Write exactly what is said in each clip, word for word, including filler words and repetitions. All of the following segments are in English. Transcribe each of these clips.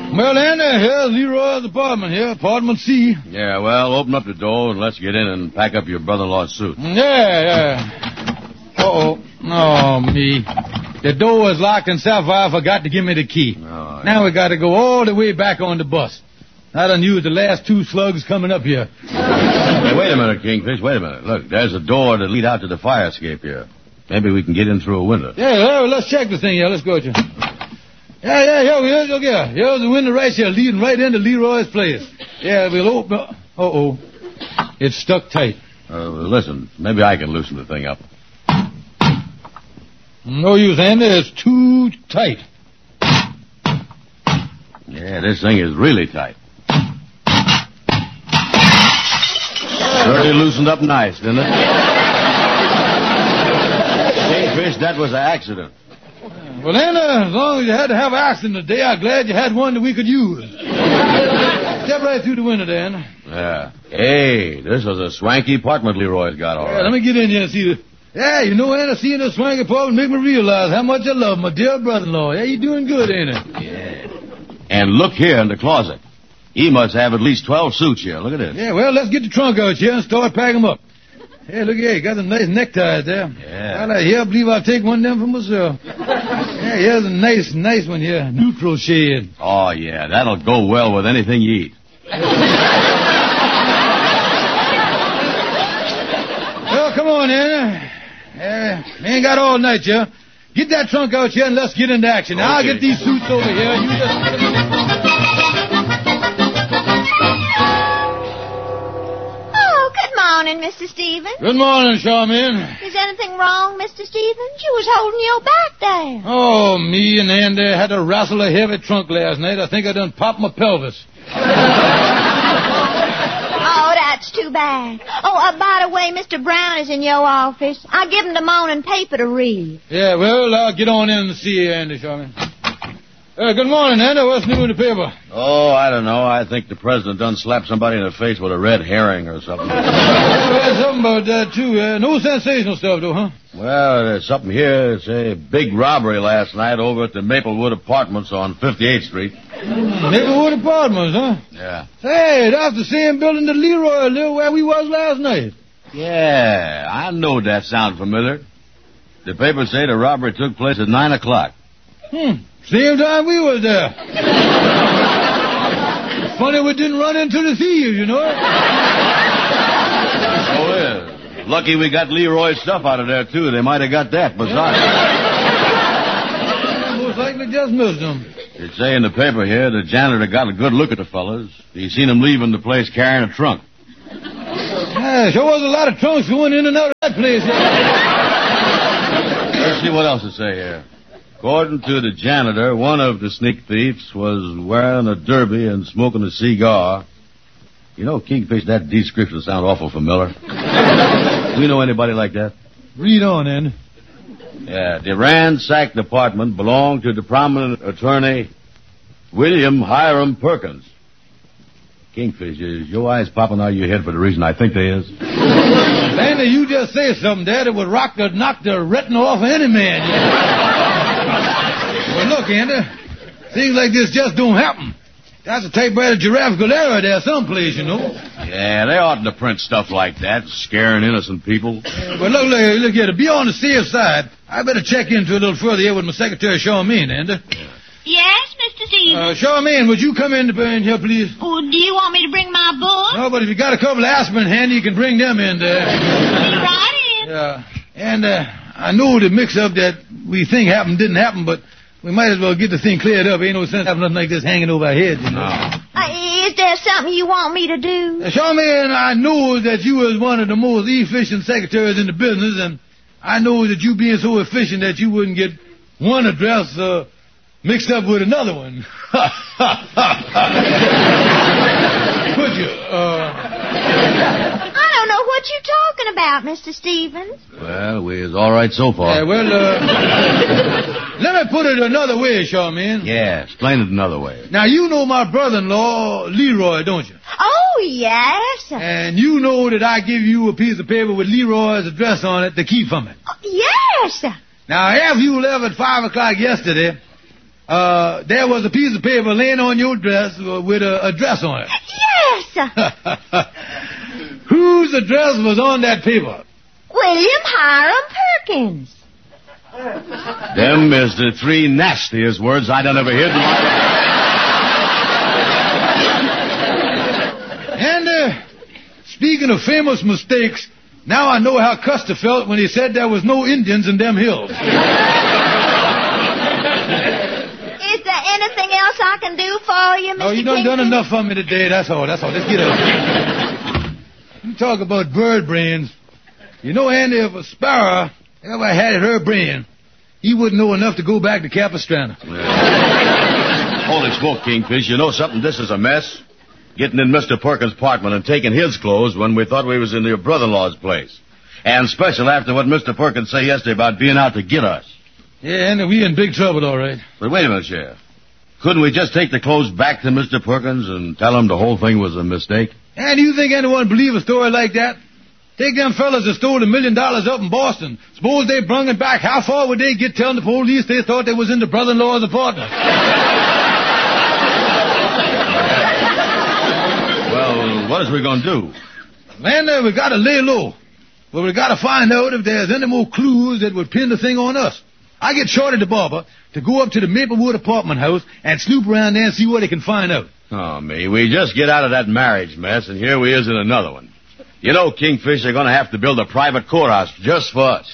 Well, Andy, here's Leroy's apartment here, apartment C. Yeah, well, open up the door and let's get in and pack up your brother-in-law's suit. Yeah, yeah. Uh-oh. Oh, me. The door was locked and Sapphire forgot to give me the key. Oh, now we got to go all the way back on the bus. I done used the last two slugs coming up here. Hey, wait a minute, Kingfish, wait a minute. Look, there's a door that lead out to the fire escape here. Maybe we can get in through a window. Yeah, well, let's check the thing here. Let's go, Jim. Yeah, yeah, here, here, here, here. Here's the window right here, leading right into Leroy's place. Yeah, we'll open up. Uh-oh. It's stuck tight. Uh, listen, maybe I can loosen the thing up. No use, Andy. It's too tight. Yeah, this thing is really tight. Certainly loosened up nice, didn't it? Kingfish, that was an accident. Well, then, uh, as long as you had to have an accident today, I'm glad you had one that we could use. Step right through the window, Dan. Yeah. Hey, this was a swanky apartment Leroy's got, all right. Yeah, let me get in here and see the... Yeah, you know, Anna, seeing this swanky apartment make me realize how much I love my dear brother-in-law. Yeah, you doing good, ain't it? Yeah. And look here in the closet. He must have at least twelve suits here. Look at this. Yeah, well, let's get the trunk out here and start packing them up. Hey, look here, you got some nice neckties there. Yeah. Well, here, I believe I'll take one of them for myself. Yeah, here's a nice, nice one here. Neutral shade. Oh, yeah, that'll go well with anything you eat. Well, come on, Anna. Yeah, we ain't got all night, yeah. Get that trunk out here and let's get into action. Now, I'll get these suits over here. You just... Morning, Mister Stevens. Good morning, Charmaine. Is anything wrong, Mister Stevens? You was holding your back there. Oh, me and Andy had to wrestle a heavy trunk last night. I think I done popped my pelvis. Oh, that's too bad. Oh, uh, by the way, Mister Brown is in your office. I'll give him the morning paper to read. Yeah, well, I'll get on in and see you, Andy, Charmaine. Uh, good morning, Andy. What's new in the paper? Oh, I don't know. I think the president done slapped somebody in the face with a red herring or something. Well, something about that, too. Uh, no sensational stuff, though, huh? Well, there's something here. It's a big robbery last night over at the Maplewood Apartments on fifty-eighth Street. Mm, Maplewood Apartments, huh? Yeah. Hey, that's the same building that Leroy lived where we was last night. Yeah, I know that sound familiar. The papers say the robbery took place at nine o'clock. Hmm. Same time we was there. Funny we didn't run into the thieves, you know. So is. Lucky we got Leroy's stuff out of there, too. They might have got that besides. Yeah, most likely just missed them. They say in the paper here the janitor got a good look at the fellas. He seen them leaving the place carrying a trunk. Yeah, sure was a lot of trunks going in and out of that place. Yeah. Let's see what else it say here. According to the janitor, one of the sneak thieves was wearing a derby and smoking a cigar. You know, Kingfish, that description sounds awful familiar. Do you know anybody like that? Read on, then. Yeah, the ransacked apartment belonged to the prominent attorney William Hiram Perkins. Kingfish, is your eyes popping out of your head for the reason I think they is? Andy, you just say something, Dad. It would rock the, knock the retina off of any man. Yeah? Well, look, Andy, things like this just don't happen. That's a typewriter giraffe galera there someplace, you know. Yeah, they oughtn't to print stuff like that, scaring innocent people. Uh, but look, look, look here, to be on the safe side, I better check into it a little further here with my secretary, Charmaine, Andy. Yes, Mister Stevens? Uh, Charmaine, would you come in, in here, please? Oh, do you want me to bring my book? No, but if you got a couple of aspirin handy, you can bring them in there. Right in. Yeah, and uh, I know the mix-up that we think happened didn't happen, but we might as well get the thing cleared up. Ain't no sense having nothing like this hanging over our heads, you know. No. Uh, is there something you want me to do? Uh, Charmaine, I know that you was one of the most efficient secretaries in the business, and I know that you being so efficient that you wouldn't get one address uh, mixed up with another one. Could you? Uh... I don't know what you're talking about, Mister Stevens. Well, we is all right so far. Yeah, well, uh, let me put it another way, Charmaine. Yeah, explain it another way. Now, you know my brother-in-law, Leroy, don't you? Oh, yes. And you know that I give you a piece of paper with Leroy's address on it to keep from it. Oh, yes. Now, after you left at five o'clock yesterday, uh, there was a piece of paper laying on your dress uh, with a address on it. Yes. Whose address was on that paper? William Hiram Perkins. Them is the three nastiest words I done ever heard in my life. And, uh, speaking of famous mistakes, now I know how Custer felt when he said there was no Indians in them hills. Is there anything else I can do for you, Mister Oh, you done Kingfish? done enough for me today, that's all, that's all. Let's get up. You talk about bird brains. You know, Andy, if a sparrow ever had her brain, he wouldn't know enough to go back to Capistrano. Yeah. Holy smoke, Kingfish, you know something? This is a mess. Getting in Mister Perkins' apartment and taking his clothes when we thought we was in your brother-in-law's place. And special after what Mister Perkins said yesterday about being out to get us. Yeah, Andy, we in big trouble, all right. But wait a minute, Sheriff. Couldn't we just take the clothes back to Mister Perkins and tell him the whole thing was a mistake? And you think anyone would believe a story like that? Take them fellas that stole a million dollars up in Boston. Suppose they brung it back. How far would they get telling the police they thought they was in the brother-in-law's apartment? Well, what is we going to do? Man, uh, we got to lay low. But we got to find out if there's any more clues that would pin the thing on us. I get Shorty the barber to go up to the Maplewood apartment house and snoop around there and see what he can find out. Oh, me, we just get out of that marriage mess, and here we is in another one. You know, Kingfish, they're going to have to build a private courthouse just for us.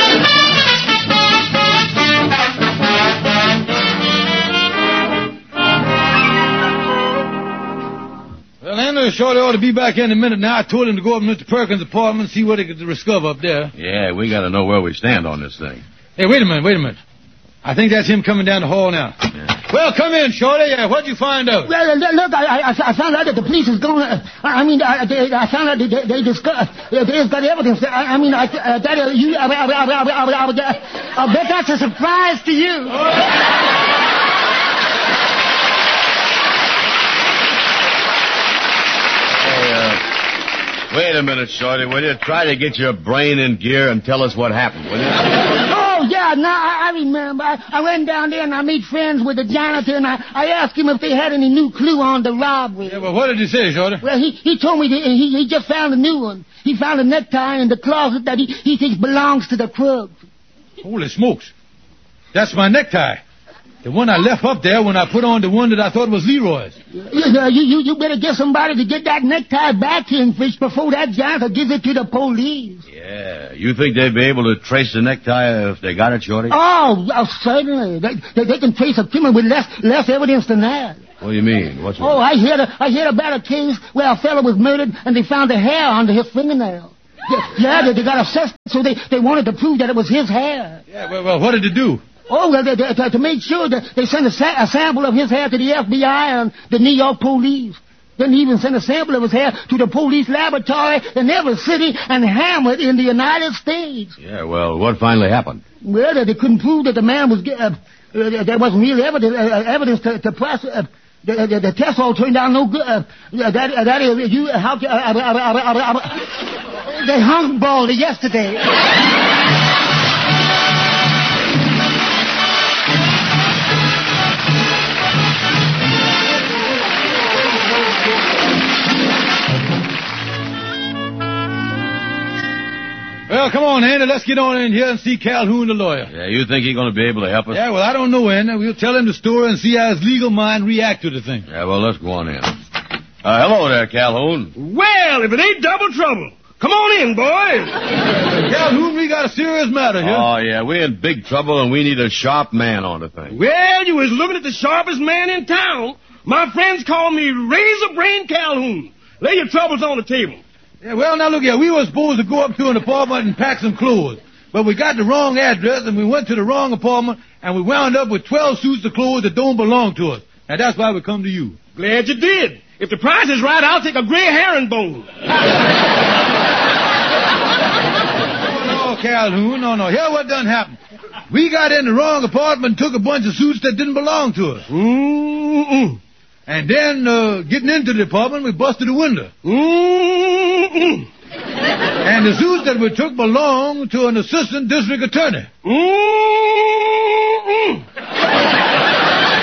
Well, Andrew Shorty ought to be back in a minute now. I told him to go up to Mister Perkins' apartment and see what he could discover up there. Yeah, we got to know where we stand on this thing. Hey, wait a minute, wait a minute. I think that's him coming down the hall now. Yeah. Well, come in, Shorty. Yeah, what'd you find out? Well, uh, look, I, I, I found out that the police is going. Uh, I mean, uh, they, I found out that they, they discuss. Uh, they've got evidence. I, I mean, I, uh, that uh, you. I, I, I, I, I, I, I bet that's a surprise to you. Hey, uh, wait a minute, Shorty. Will you try to get your brain in gear and tell us what happened, will you? Oh, yeah, now I, I remember. I, I went down there and I made friends with the janitor, and I, I asked him if they had any new clue on the robbery. Yeah, well, what did he say, Shorty? Well, he, he told me that he, he just found a new one. He found a necktie in the closet that he, he thinks belongs to the crooks. Holy smokes. That's my necktie. The one I left up there when I put on the one that I thought was Leroy's. You, you, you, you better get somebody to get that necktie back, Kingfish, before that janitor gives it to the police. Yeah, you think they'd be able to trace the necktie if they got it, Shorty? Oh, oh certainly. They, they, they can trace a criminal with less less evidence than that. What do you mean? What's Oh, I heard, a, I heard about a case where a fellow was murdered and they found a hair under his fingernail. Yeah, yeah they, they got obsessed, so they, they wanted to prove that it was his hair. Yeah, well, well what did it do? Oh, well, they, they, to make sure that they sent a, sa- a sample of his hair to the F B I and the New York police. Then he even sent a sample of his hair to the police laboratory in every city and Hamlet in the United States. Yeah, well, what finally happened? Well, they, they couldn't prove that the man was... Uh, uh, there wasn't really evidence, uh, evidence to, to press... Uh, the, the, the test all turned out no good. Uh, that, uh, that is... You, uh, how, uh, uh, uh, uh, uh, uh, uh, they hung Baldy yesterday. Well, come on, Andy. Let's get on in here and see Calhoun, the lawyer. Yeah, you think he's going to be able to help us? Yeah, well, I don't know, Andy. We'll tell him the story and see how his legal mind react to the thing. Yeah, well, let's go on in. Uh, hello there, Calhoun. Well, if it ain't double trouble. Come on in, boys. Calhoun, we got a serious matter here. Oh, yeah, we're in big trouble, and we need a sharp man on the thing. Well, you was looking at the sharpest man in town. My friends call me Razor Brain Calhoun. Lay your troubles on the table. Yeah, well, now look here. We were supposed to go up to an apartment and pack some clothes. But we got the wrong address, and we went to the wrong apartment, and we wound up with twelve suits of clothes that don't belong to us. And that's why we come to you. Glad you did. If the price is right, I'll take a gray herringbone. No, Calhoun, no, no. Here what done happened. We got in the wrong apartment and took a bunch of suits that didn't belong to us. Mm-mm. And then, uh, getting into the apartment, we busted a window. Mm-mm. And the suits that we took belonged to an assistant district attorney. Mm-mm.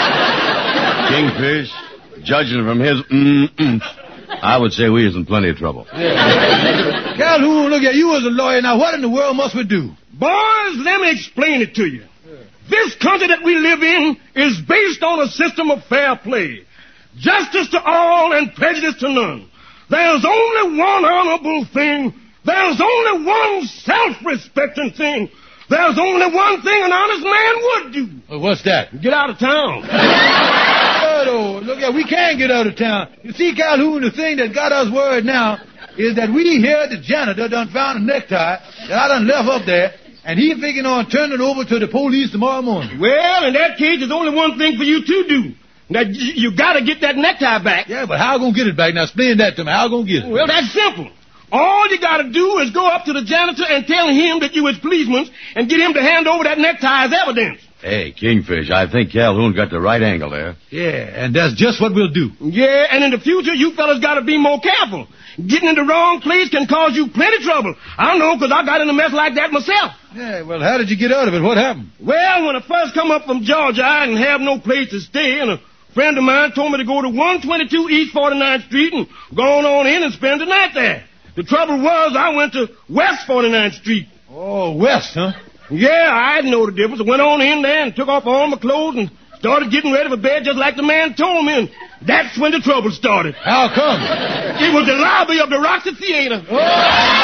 Kingfish, judging from his mm-mm, I would say we is in plenty of trouble. Yeah. Calhoun, look at you as a lawyer. Now, what in the world must we do? Boys, let me explain it to you. This country that we live in is based on a system of fair play. Justice to all and prejudice to none. There's only one honorable thing. There's only one self-respecting thing. There's only one thing an honest man would do. Well, what's that? Get out of town. Oh, look at, we can't get out of town. You see, Calhoun, the thing that got us worried now is that we here, the janitor, done found a necktie that I done left up there, and he figuring on turning it over to the police tomorrow morning. Well, in that case, there's only one thing for you to do. Now, you, you gotta get that necktie back. Yeah, but how gonna get it back? Now, explain that to me. How gonna get it? Well, that's simple. All you gotta do is go up to the janitor and tell him that you was policeman and get him to hand over that necktie as evidence. Hey, Kingfish, I think Calhoun got the right angle there. Yeah, and that's just what we'll do. Yeah, and in the future, you fellas gotta be more careful. Getting in the wrong place can cause you plenty trouble. I know, because I got in a mess like that myself. Yeah, well, how did you get out of it? What happened? Well, when I first come up from Georgia, I didn't have no place to stay, and a friend of mine told me to go to one twenty-two East forty-ninth Street and go on in and spend the night there. The trouble was, I went to West forty-ninth Street. Oh, West, huh? Yeah, I didn't know the difference. I went on in there and took off all my clothes and started getting ready for bed just like the man told me, and that's when the trouble started. How come? It was the lobby of the Roxy Theater. Oh!